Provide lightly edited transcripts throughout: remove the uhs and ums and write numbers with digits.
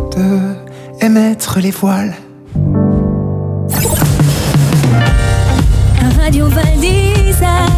de émettre les voiles. Radio Val d'Isère,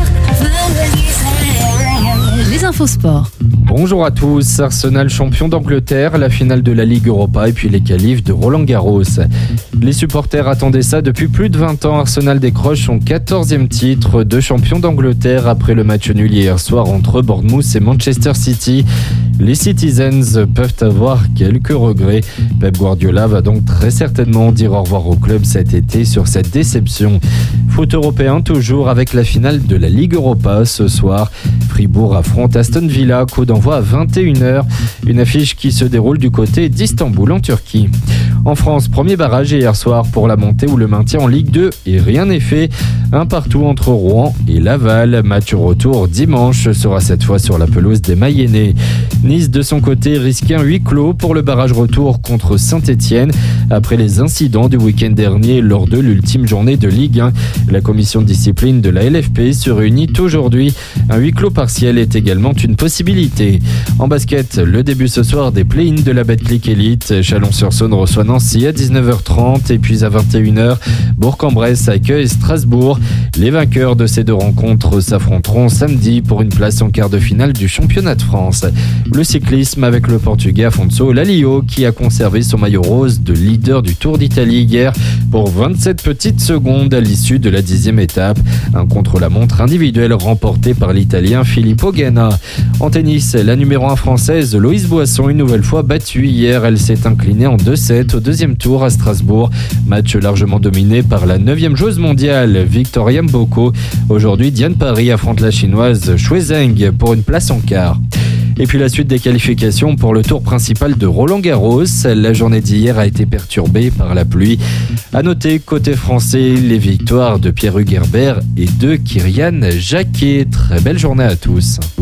les infos sport. Bonjour à tous, Arsenal champion d'Angleterre, la finale de la Ligue Europa et puis les qualifs de Roland-Garros. Les supporters attendaient ça depuis plus de 20 ans. Arsenal décroche son 14e titre de champion d'Angleterre après le match nul hier soir entre Bournemouth et Manchester City. Les Citizens peuvent avoir quelques regrets. Pep Guardiola va donc très certainement dire au revoir au club cet été sur cette déception. Foot européen toujours avec la finale de la Ligue Europa ce soir. Fribourg affronte Aston Villa, coup d'envoi à 21h. Une affiche qui se déroule du côté d'Istanbul en Turquie. En France, premier barrage hier soir pour la montée ou le maintien en Ligue 2 et rien n'est fait. Un partout entre Rouen et Laval. Match retour dimanche sera cette fois sur la pelouse des Mayennais. Nice de son côté risquait un huis clos pour le barrage retour contre Saint-Etienne après les incidents du week-end dernier lors de l'ultime journée de Ligue 1. La commission de discipline de la LFP se réunit aujourd'hui. Un huis clos partiel est également une possibilité. En basket, le début ce soir des play-ins de la Betclic Elite. Chalon-sur-Saône reçoit Nancy à 19h30 et puis à 21h, Bourg-en-Bresse accueille Strasbourg. Les vainqueurs de ces deux rencontres s'affronteront samedi pour une place en quart de finale du championnat de France. Le cyclisme avec le Portugais Afonso Lalio qui a conservé son maillot rose de leader du Tour d'Italie hier pour 27 petites secondes à l'issue de la 10e étape. Un contre-la-montre individuel remporté par l'Italien Filippo Ganna. En tennis, la numéro 1 française Loïse Boisson une nouvelle fois battue hier. Elle s'est inclinée en 2-7 au deuxième tour à Strasbourg. Match largement dominé par la 9e joueuse mondiale Victoria Mboko. Aujourd'hui, Diane Paris affronte la chinoise Shui Zheng pour une place en quart. Et puis la suite des qualifications pour le tour principal de Roland-Garros. La journée d'hier a été perturbée par la pluie. À noter, côté français, les victoires de Pierre Hugues Herbert et de Kyrian Jacquet. Très belle journée à tous.